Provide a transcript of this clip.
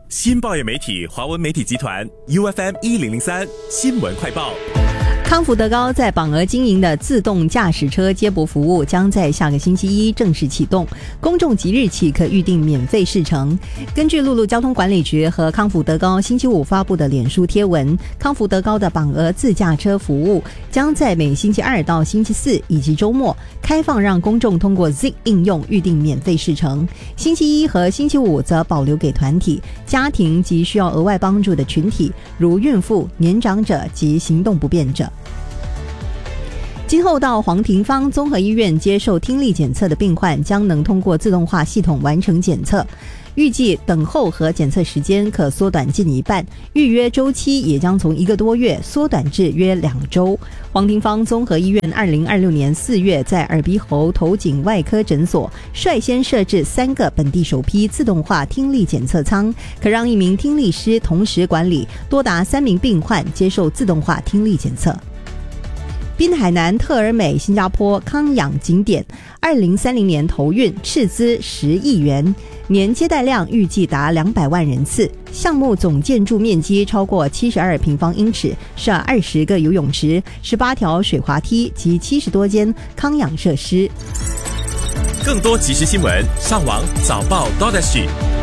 新报业媒体华文媒体集团 UFM1003 新闻快报。 康福德高在榜额经营的自动驾驶车接驳服务将在下个星期一正式启动，公众即日起可预定免费试乘。根据陆路交通管理局和康福德高星期五发布的脸书贴文，康福德高的榜额自驾车服务将在每星期二到星期四以及周末开放，让公众通过 Zik 应用预定免费试乘。星期一和星期五则保留给团体、家庭及需要额外帮助的群体，如孕妇、年长者及行动不便者。今后到黄廷芳综合医院接受听力检测的病患将能通过自动化系统完成检测，预计等候和检测时间可缩短近一半，预约周期也将从1个多月缩短至约2周。黄廷芳综合医院2026年4月在耳鼻喉头颈外科诊所率先设置3个本地首批自动化听力检测舱，可让1名听力师同时管理多达3名病患接受自动化听力检测。滨海南特尔美新加坡康养景点2030年投运斥资10亿元，年接待量预计达200万人次，项目总建筑面积超过72平方英尺，设20个游泳池、18条水滑梯及70多间康养设施。 更多即时新闻，上网早报 .SG。